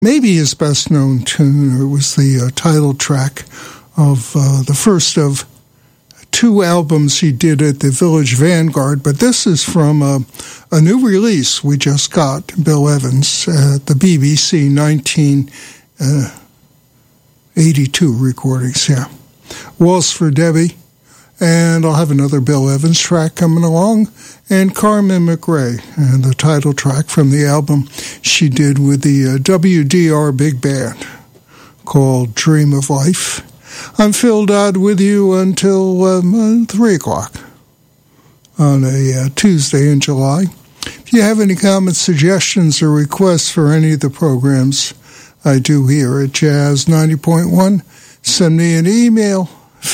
maybe his best-known tune. It was the title track of the first of two albums he did at the Village Vanguard, but this is from a new release we just got, Bill Evans, at the BBC 1982 recordings, yeah. Waltz for Debbie, and I'll have another Bill Evans track coming along, and Carmen McRae, and the title track from the album she did with the WDR Big Band called Dream of Life. I'm Phil Dodd with you until 3 o'clock on a Tuesday in July. If you have any comments, suggestions, or requests for any of the programs I do here at Jazz 90.1, send me an email,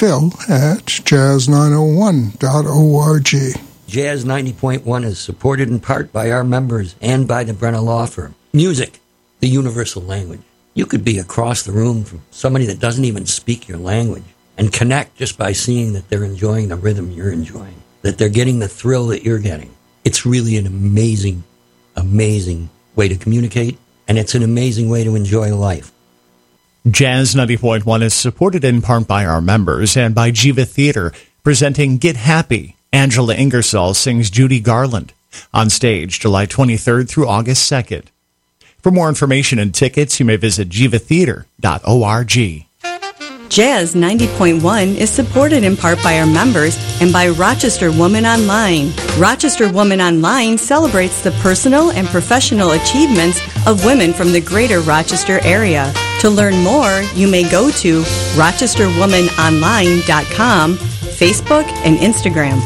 phil@jazz901.org. Jazz 90.1 is supported in part by our members and by the Brenna Law Firm. Music, the universal language. You could be across the room from somebody that doesn't even speak your language and connect just by seeing that they're enjoying the rhythm you're enjoying, that they're getting the thrill that you're getting. It's really an amazing, amazing way to communicate, and it's an amazing way to enjoy life. Jazz 90.1 is supported in part by our members and by Jiva Theater, presenting Get Happy. Angela Ingersoll sings Judy Garland on stage July 23rd through August 2nd. For more information and tickets, you may visit jivatheater.org. Jazz 90.1 is supported in part by our members and by Rochester Woman Online. Rochester Woman Online celebrates the personal and professional achievements of women from the greater Rochester area. To learn more, you may go to rochesterwomanonline.com, Facebook, and Instagram.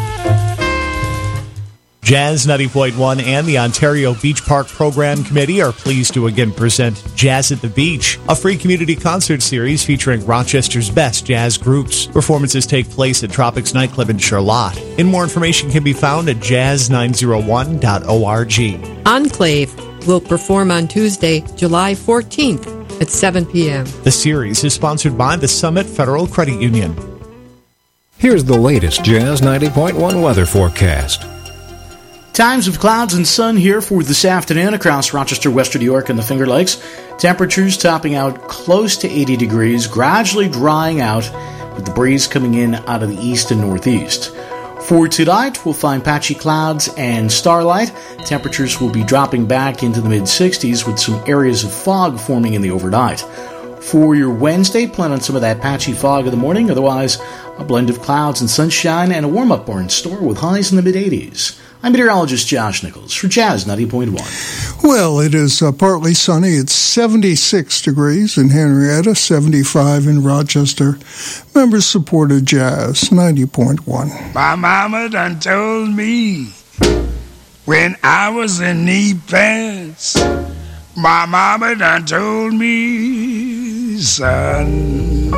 Jazz 90.1 and the Ontario Beach Park Program Committee are pleased to again present Jazz at the Beach, a free community concert series featuring Rochester's best jazz groups. Performances take place at Tropics Nightclub in Charlotte. And more information can be found at jazz901.org. Enclave will perform on Tuesday, July 14th at 7 p.m. The series is sponsored by the Summit Federal Credit Union. Here's the latest Jazz 90.1 weather forecast. Times of clouds and sun here for this afternoon across Rochester, Western New York, and the Finger Lakes. Temperatures topping out close to 80 degrees, gradually drying out with the breeze coming in out of the east and northeast. For tonight, we'll find patchy clouds and starlight. Temperatures will be dropping back into the mid-60s with some areas of fog forming in the overnight. For your Wednesday, plan on some of that patchy fog in the morning. Otherwise, a blend of clouds and sunshine and a warm-up bar in store with highs in the mid-80s. I'm meteorologist Josh Nichols for Jazz 90.1. Well, it is partly sunny. It's 76 degrees in Henrietta, 75 in Rochester. Members supported Jazz 90.1. My mama done told me when I was in knee pants. My mama done told me, son,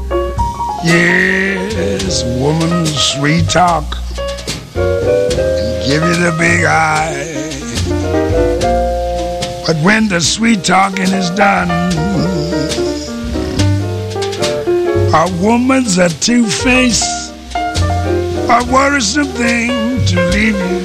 yes, woman's sweet talk give you the big eye. But when the sweet talking is done, a woman's a two-faced, a worrisome thing to leave you.